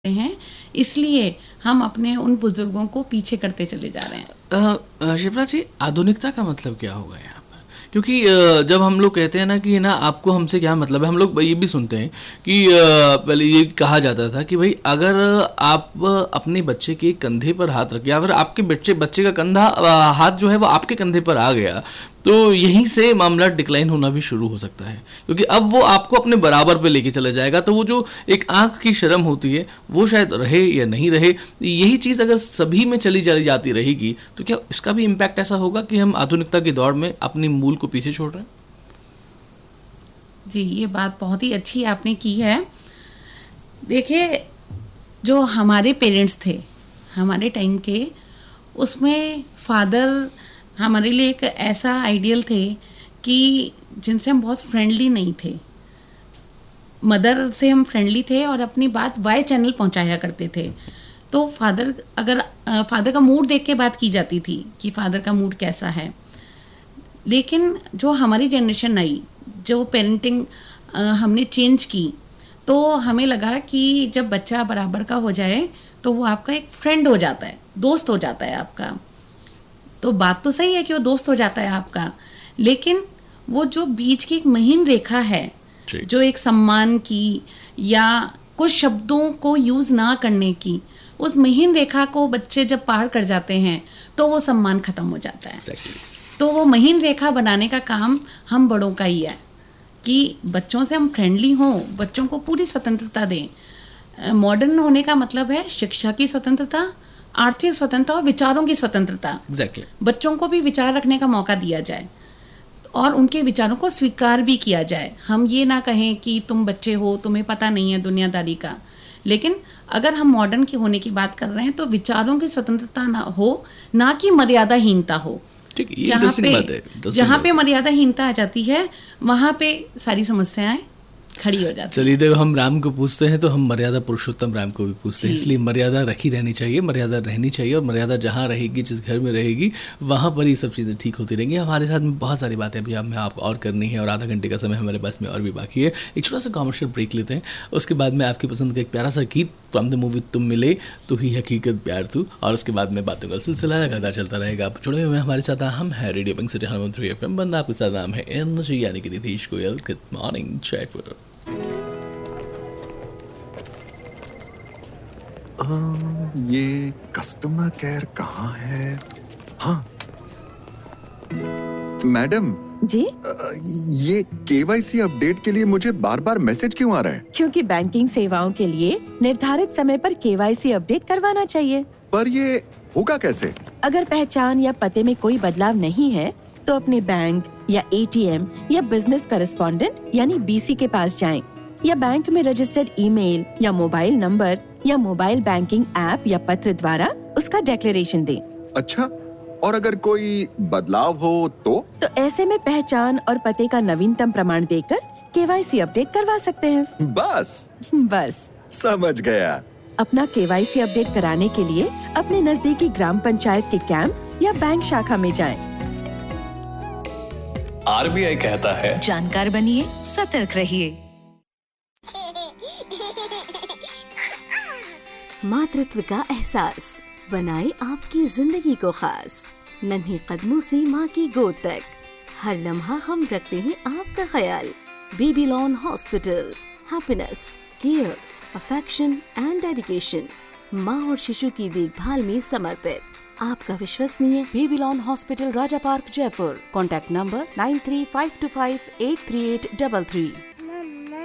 हैं, इसलिए हम अपने उन बुजुर्गों को पीछे करते चले जा रहे हैं। शिप्रा जी, आधुनिकता का मतलब क्या होगा यहाँ पर? क्योंकि जब हम लोग कहते हैं ना कि ना आपको हमसे क्या मतलब है, हम लोग ये भी सुनते हैं कि पहले ये कहा जाता था कि भाई अगर आप अपने बच्चे के कंधे पर हाथ रखिए, अगर आपके बच्चे का कंधा हाथ जो है वो आपके कंधे पर आ गया तो यहीं से मामला डिक्लाइन होना भी शुरू हो सकता है, क्योंकि अब वो आपको अपने बराबर पे लेके चला जाएगा। तो वो जो एक आंख की शर्म होती है वो शायद रहे या नहीं रहे, यही चीज़ अगर सभी में चली जाती रहेगी तो क्या इसका भी इम्पैक्ट ऐसा होगा कि हम आधुनिकता की दौड़ में अपनी मूल को पीछे छोड़ रहे हैं? जी, ये बात बहुत ही अच्छी आपने की है। देखिए, जो हमारे पेरेंट्स थे हमारे टाइम के, उसमें फादर हमारे लिए एक ऐसा आइडियल थे कि जिनसे हम बहुत फ्रेंडली नहीं थे। मदर से हम फ्रेंडली थे और अपनी बात वाई चैनल पहुंचाया करते थे। तो फादर का मूड देख के बात की जाती थी कि फादर का मूड कैसा है। लेकिन जो हमारी जनरेशन आई, जो पेरेंटिंग हमने चेंज की, तो हमें लगा कि जब बच्चा बराबर का हो जाए तो वो आपका एक फ्रेंड हो जाता है, दोस्त हो जाता है आपका। तो बात तो सही है कि वो दोस्त हो जाता है आपका, लेकिन वो जो बीच की एक महीन रेखा है, जो एक सम्मान की या कुछ शब्दों को यूज ना करने की, उस महीन रेखा को बच्चे जब पार कर जाते हैं तो वो सम्मान खत्म हो जाता है। तो वो महीन रेखा बनाने का काम हम बड़ों का ही है कि बच्चों से हम फ्रेंडली हों, बच्चों को पूरी स्वतंत्रता दें। मॉडर्न होने का मतलब है शिक्षा की स्वतंत्रता, आर्थिक स्वतंत्रता और विचारों की स्वतंत्रता। बच्चों को भी विचार रखने का मौका दिया जाए और उनके विचारों को स्वीकार भी किया जाए। हम ये ना कहें कि तुम बच्चे हो, तुम्हें पता नहीं है दुनियादारी का। लेकिन अगर हम मॉडर्न के होने की बात कर रहे हैं तो विचारों की स्वतंत्रता ना हो, ना कि मर्यादाहीनता हो। जहाँ पे मर्यादाहीनता आ जाती है वहां पे सारी समस्याएं खड़ी हो जाती है। चलिए, देखो, हम राम को पूछते हैं तो हम मर्यादा पुरुषोत्तम राम को भी पूछते हैं, इसलिए मर्यादा रखी रहनी चाहिए, मर्यादा रहनी चाहिए। और मर्यादा जहाँ रहेगी, जिस घर में रहेगी, वहाँ पर ही सब चीज़ें ठीक होती रहेंगी। हमारे साथ में बहुत सारी बातें अभी हमें आप और करनी है और आधा घंटे का समय हमारे पास में और भी बाकी है। एक छोटा सा कॉमर्शियल ब्रेक लेते हैं, उसके बाद में आपकी पसंद का एक प्यारा सा गीत फ्रॉम द मूवी तुम मिले तो ही हकीकत प्यार तू, और उसके बाद में बातों का सिलसिला लगातार चलता रहेगा। आप जुड़े हुए हमारे साथ, हम है रेडियो पिंक सिटी 103 FM बंदा, आपके साथ नाम है एनर्जी यानी कि नीतीश गोयल। Good morning Jaipur. ये कस्टमर केयर कहाँ है? हाँ मैडम जी, ये केवाईसी अपडेट के लिए मुझे बार बार मैसेज क्यों आ रहा है? क्योंकि बैंकिंग सेवाओं के लिए निर्धारित समय पर केवाईसी अपडेट करवाना चाहिए। पर ये होगा कैसे? अगर पहचान या पते में कोई बदलाव नहीं है तो अपने बैंक या एटीएम या बिजनेस करेस्पॉन्डेंट यानी बीसी के पास जाएं, या बैंक में रजिस्टर्ड ईमेल या मोबाइल नंबर या मोबाइल बैंकिंग ऐप या पत्र द्वारा उसका डिक्लेरेशन दें। अच्छा, और अगर कोई बदलाव हो तो ऐसे में पहचान और पते का नवीनतम प्रमाण देकर केवाईसी अपडेट करवा सकते हैं। बस समझ गया। अपना केवाईसी अपडेट कराने के लिए अपने नजदीकी ग्राम पंचायत के कैंप या बैंक शाखा में जाएं। आरबीआई कहता है, जानकार बनिए, सतर्क रहिए। मातृत्व का एहसास बनाए आपकी जिंदगी को खास। नन्हे कदमों से माँ की गोद तक हर लम्हा हम रखते हैं आपका ख्याल। Babylon hospital, happiness, care, affection and dedication, माँ और शिशु की देखभाल में समर्पित। आपका विश्वसनीय बेबीलोन हॉस्पिटल, राजा पार्क, जयपुर। Contact number 9352583833।